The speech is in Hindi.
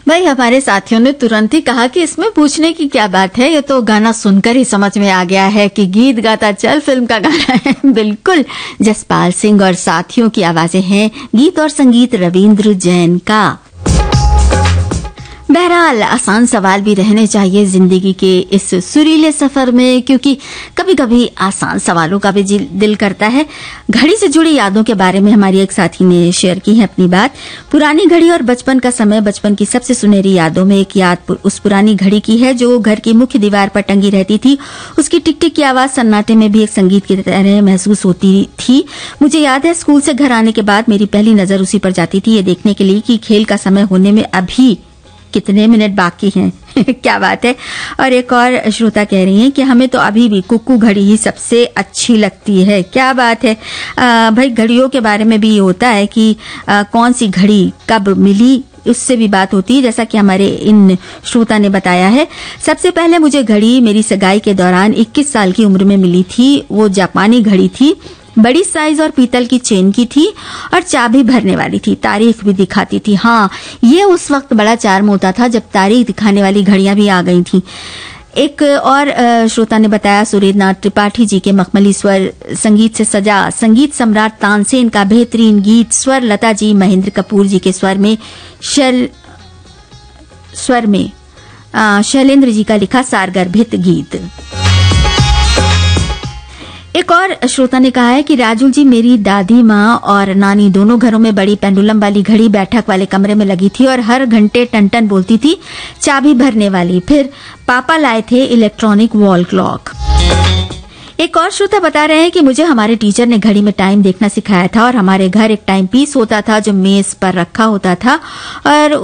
भाई हमारे साथियों ने तुरंत ही कहा कि इसमें पूछने की क्या बात है, ये तो गाना सुनकर ही समझ में आ गया है कि गीत गाता चल फिल्म का गाना है। बिल्कुल, जसपाल सिंह और साथियों की आवाजें हैं, गीत और संगीत रविंद्र जैन का। बहरहाल आसान सवाल भी रहने चाहिए जिंदगी के इस सुरीले सफर में, क्योंकि कभी कभी आसान सवालों का भी दिल करता है। घड़ी से जुड़ी यादों के बारे में हमारी एक साथी ने शेयर की है अपनी बात। पुरानी घड़ी और बचपन का समय, बचपन की सबसे सुनहरी यादों में एक याद उस पुरानी घड़ी की है जो घर की मुख्य दीवार पर टंगी रहती थी। उसकी टिक टिक की आवाज सन्नाटे में भी एक संगीत की तरह महसूस होती थी। मुझे याद है स्कूल से घर आने के बाद मेरी पहली नजर उसी पर जाती थी, ये देखने के लिए कि खेल का समय होने में अभी कितने मिनट बाकी हैं। क्या बात है। और एक और श्रोता कह रही हैं कि हमें तो अभी भी कुक्कू घड़ी ही सबसे अच्छी लगती है। क्या बात है। भाई घड़ियों के बारे में भी ये होता है कि कौन सी घड़ी कब मिली, उससे भी बात होती है, जैसा कि हमारे इन श्रोता ने बताया है। सबसे पहले मुझे घड़ी मेरी सगाई के दौरान 21 साल की उम्र में मिली थी। वो जापानी घड़ी थी, बड़ी साइज और पीतल की चेन की थी और चाबी भरने वाली थी, तारीख भी दिखाती थी। हाँ, ये उस वक्त बड़ा चार्म होता था जब तारीख दिखाने वाली घड़ियां भी आ गई थी। एक और श्रोता ने बताया सुरेंद्रनाथ त्रिपाठी जी के मखमली स्वर संगीत से सजा संगीत सम्राट तानसेन का बेहतरीन गीत, स्वर लता जी महेंद्र कपूर जी के स्वर में शैलेंद्र जी का लिखा सारगर्भित गीत। एक और श्रोता ने कहा है कि राजू जी, मेरी दादी माँ और नानी दोनों घरों में बड़ी पेंडुलम वाली घड़ी बैठक वाले कमरे में लगी थी और हर घंटे टन टन बोलती थी, चाबी भरने वाली। फिर पापा लाए थे इलेक्ट्रॉनिक वॉल क्लॉक। एक और श्रोता बता रहे हैं कि मुझे हमारे टीचर ने घड़ी में टाइम देखना सिखाया था और हमारे घर एक टाइम पीस होता था जो मेज पर रखा होता था और